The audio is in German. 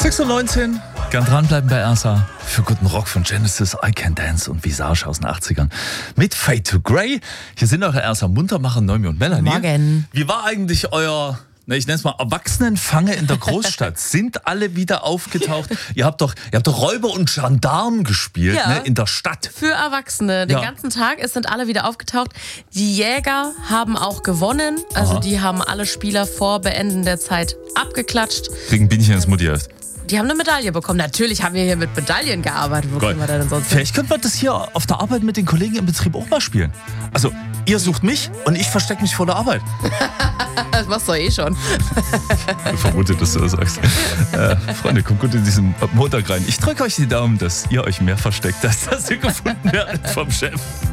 6:19 Uhr. Gern dranbleiben bei Ersa. Für guten Rock von Genesis, I Can Dance und Visage aus den 80ern. Mit Fade to Grey. Hier sind eure Ersa Muntermacher, Noemi und Melanie. Morgen. Wie war eigentlich euer, ich nenne es mal, Erwachsenenfange in der Großstadt? Sind alle wieder aufgetaucht? Ihr habt doch Räuber und Gendarm gespielt, Ja. ne, in der Stadt. Für Erwachsene. Den Ja. ganzen Tag. Es sind alle wieder aufgetaucht. Die Jäger haben auch gewonnen. Also die haben alle Spieler vor Beenden der Zeit abgeklatscht. Kriegen Bienchen ins Muttieheft. Die haben eine Medaille bekommen. Natürlich haben wir hier mit Medaillen gearbeitet. Wo können wir da denn sonst hin? Vielleicht könnte man das hier auf der Arbeit mit den Kollegen im Betrieb auch mal spielen. Also, ihr sucht mich und ich verstecke mich vor der Arbeit. Das machst du eh schon. Ich vermute, dass du das sagst. Freunde, kommt gut in diesen Montag rein. Ich drücke euch die Daumen, dass ihr euch mehr versteckt, als dass ihr gefunden werdet vom Chef.